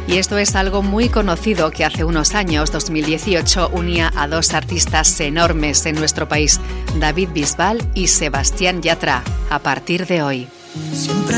Y esto es algo muy conocido que hace unos años, 2018, unía a dos artistas enormes en nuestro país, David Bisbal y Sebastián Yatra. A partir de hoy. Siempre